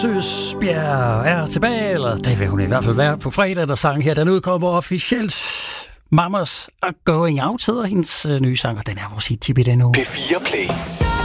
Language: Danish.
Søsbjerg er tilbage, eller det vil hun i hvert fald være på fredag, der sang her. Den udkommer officielt. Mamas are going out hedder hendes nye sang, og den er vores hit-tip i den uge. P4 Play.